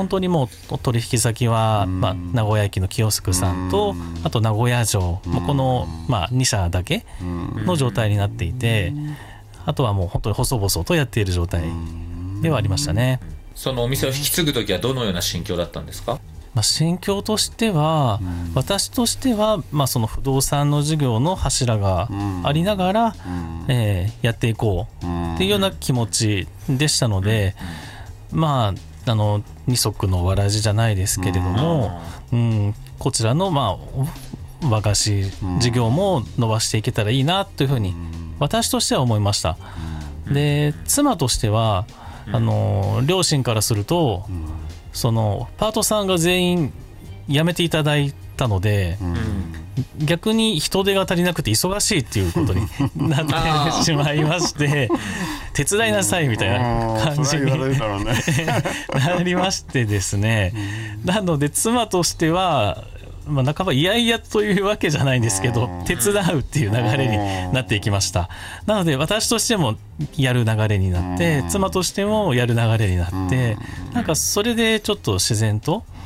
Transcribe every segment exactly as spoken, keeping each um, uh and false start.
本当にもう取引先は、まあ、名古屋駅のキオスクさんと、あと名古屋城、もうこの、まあ、に社だけの状態になっていて、あとはもう本当に細々とやっている状態ではありましたね。 そのお店を引き継ぐときはどのような心境だったんですか？ まあ、心境としては、うん、私としては、まあ、その不動産の事業の柱がありながら、うんえー、やっていこうっていうような気持ちでしたので、うん、まああの二足のわらじじゃないですけれども、うんうん、こちらの、まあ、和菓子事業も伸ばしていけたらいいなというふうに私としては思いました。で、妻としてはあの両親からすると、そのパートさんが全員辞めていただいたので、うん、逆に人手が足りなくて忙しいっていうことになってしまいまして手伝いなさいみたいな感じになりましてですね、なので妻としてはまあ、半ばいやいやというわけじゃないんですけど、手伝うっていう流れになっていきました。なので私としてもやる流れになって、妻としてもやる流れになって、なんかそれでちょっと自然と、うん、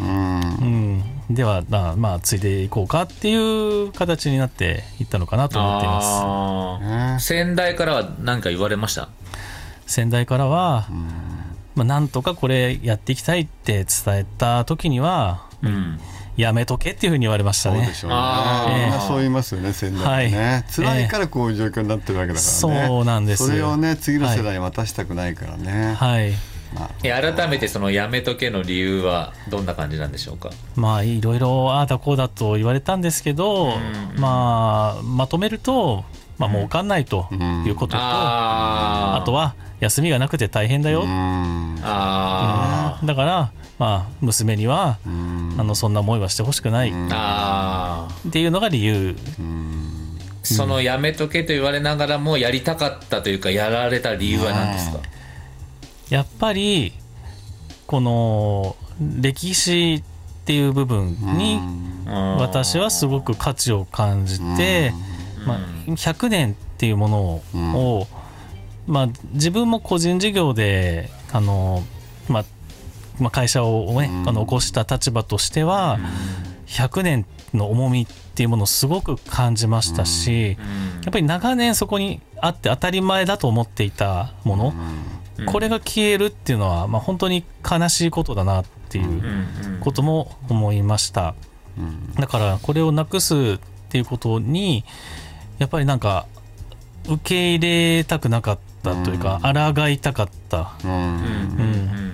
ではまあ、まあ、ついでいこうかっていう形になっていったのかなと思っています。 先代からは何か言われました？ 先代からは、まあ、なんとかこれやっていきたいって伝えた時には、うんやめとけっていうふうに言われましたね。 そうでしょうね。みんなそう言いますよね、先代ね、はい、辛いからこういう状況になってるわけだからね、 えー、そうなんです。 それをね次の世代に渡したくないからね、 はい、 まあ、改めてそのやめとけの理由はどんな感じなんでしょうか？ まあいろいろああだこうだと言われたんですけど、うん、まあ、まとめると、まあ、儲かんないということと、うん、あ, あとは休みがなくて大変だよ、うん、あ、うん、だからまあ、娘にはあのそんな思いはしてほしくないっていうのが理由。 そのやめとけと言われながらもやりたかったというかやられた理由は何ですか？ やっぱりこの歴史っていう部分に私はすごく価値を感じて、まあ、ひゃくねんっていうものを、まあ、自分も個人事業であの、まあまあ、会社を、ね、あの起こした立場としてはひゃくねんの重みっていうものをすごく感じましたし、やっぱり長年そこにあって当たり前だと思っていたもの、これが消えるっていうのは、まあ、本当に悲しいことだなっていうことも思いました。だからこれをなくすっていうことにやっぱりなんか受け入れたくなかったというか、抗いたかった、うんうん、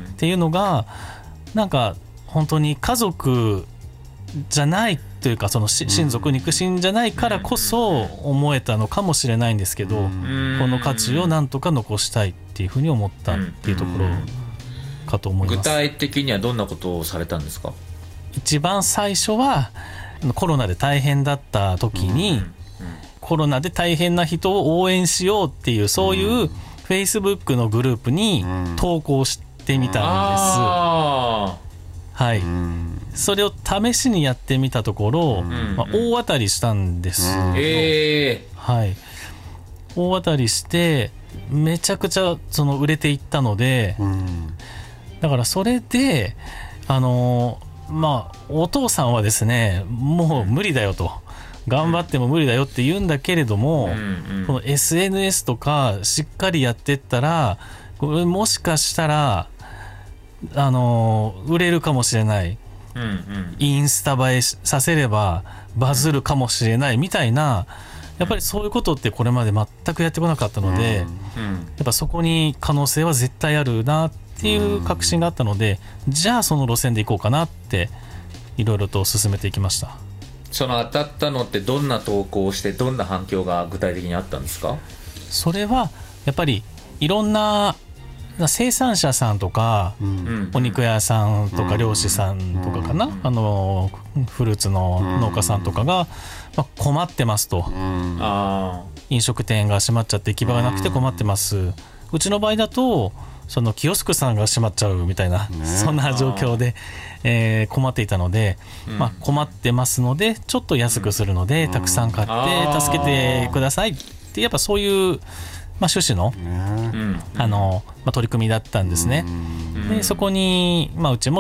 っていうのがなんか本当に家族じゃないというか、その親族肉親じゃないからこそ思えたのかもしれないんですけど、この価値をなんとか残したいっていうふうに思ったっていうところかと思います。 具体的にはどんなことをされたんですか？ 一番最初はコロナで大変だった時に、コロナで大変な人を応援しようっていうそういうフェイスブックのグループに投稿してみたんです。はい、それを試しにやってみたところ、まあ、大当たりしたんです。えーはい、大当たりしてめちゃくちゃその売れていったので、だからそれであのまあお父さんはですね、もう無理だよと、頑張っても無理だよって言うんだけれども、うんうん、この エスエヌエス とかしっかりやってったらこれもしかしたらあの売れるかもしれない、うんうん、インスタ映えさせればバズるかもしれないみたいな、やっぱりそういうことってこれまで全くやってこなかったので、うんうん、やっぱそこに可能性は絶対あるなっていう確信があったので、じゃあその路線でいこうかなっていろいろと進めていきました。 その当たったのってどんな投稿をしてどんな反響が具体的にあったんですか？それはやっぱりいろんな生産者さんとか、うん、お肉屋さんとか漁師さんとかかな、うん、あのフルーツの農家さんとかが、まあ、困ってますと、うん、あ飲食店が閉まっちゃって行き場がなくて困ってます、うん、うちの場合だとそのキオスクさんが閉まっちゃうみたいな、ね、そんな状況で、えー、困っていたので、うんまあ、困ってますのでちょっと安くするので、うん、たくさん買って助けてくださいってやっぱそういうまあ、趣旨の、ねあのまあ、取り組みだったんですね。でそこに、まあ、うちも